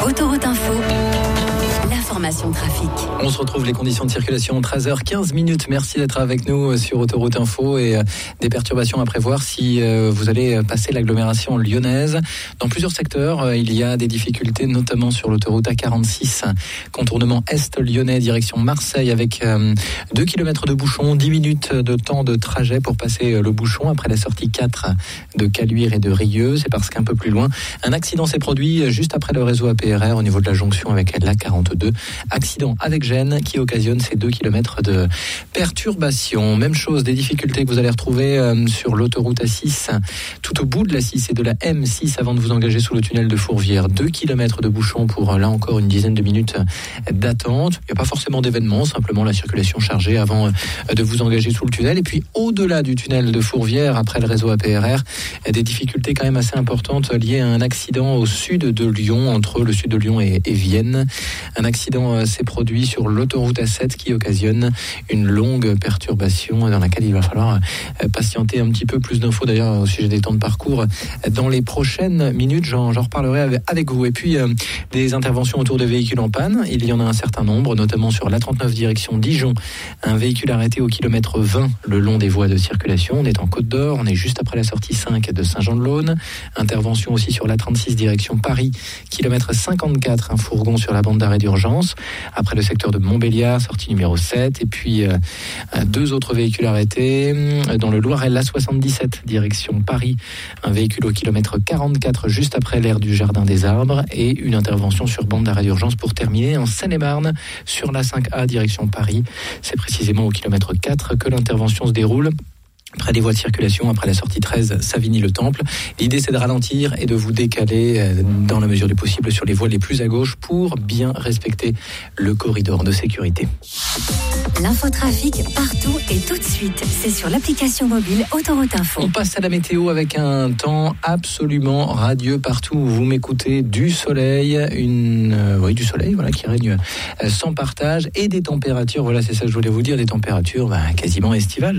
Autoroute Info, l'information trafic. On se retrouve les conditions de circulation 13h15. Merci d'être avec nous sur Autoroute Info et des perturbations à prévoir si vous allez passer l'agglomération lyonnaise. Dans plusieurs secteurs, il y a des difficultés, notamment sur l'autoroute A46, contournement est lyonnais, direction Marseille, avec 2 km de bouchon, 10 minutes de temps de trajet pour passer le bouchon après la sortie 4 de Caluire et de Rieux. C'est parce qu'un peu plus loin, un accident s'est produit juste après le réseau APRR au niveau de la jonction avec l'A42. Accident avec gêne qui occasionne ces 2 km de perturbation. Même chose, des difficultés que vous allez retrouver sur l'autoroute A6, tout au bout de la 6 et de la M6 avant de vous engager sous le tunnel de Fourvière. 2 km de bouchon pour là encore une dizaine de minutes d'attente. Il n'y a pas forcément d'événement, simplement la circulation chargée avant de vous engager sous le tunnel. Et puis au-delà du tunnel de Fourvière, après le réseau APRR, des difficultés quand même assez importantes liées à un accident au sud de Lyon, entre le sud de Lyon et Vienne. Un accident s'est produit sur l'autoroute A7 qui occasionne une longue perturbation dans laquelle il va falloir patienter un petit peu. Plus d'infos d'ailleurs au sujet des temps de parcours dans les prochaines minutes. J'en reparlerai avec vous. Et puis des interventions autour de véhicules en panne. Il y en a un certain nombre, notamment sur l'A39 direction Dijon. Un véhicule arrêté au kilomètre 20 le long des voies de circulation. On est en Côte d'Or, on est juste après la sortie 5 de Saint-Jean-de-Laune. Intervention aussi sur l'A36 direction Paris, kilomètre 54, un fourgon sur la bande d'arrêt d'urgence. Après le secteur de Montbéliard, sortie numéro 7. Et puis 2 autres véhicules arrêtés dans le Loiret, l'A77 direction Paris. Un véhicule au kilomètre 44 juste après l'aire du Jardin des Arbres. Et une intervention sur bande d'arrêt d'urgence pour terminer en Seine-et-Marne sur l'A5A direction Paris. C'est précisément au kilomètre 4 que l'intervention se déroule. Près des voies de circulation, après la sortie 13, Savigny-le-Temple. L'idée, c'est de ralentir et de vous décaler dans la mesure du possible sur les voies les plus à gauche pour bien respecter le corridor de sécurité. L'infotrafic partout et tout de suite. C'est sur l'application mobile Autoroute Info. On passe à la météo avec un temps absolument radieux partout où vous m'écoutez. Du soleil, du soleil, voilà, qui règne sans partage et des températures. Voilà, c'est ça que je voulais vous dire, des températures quasiment estivales.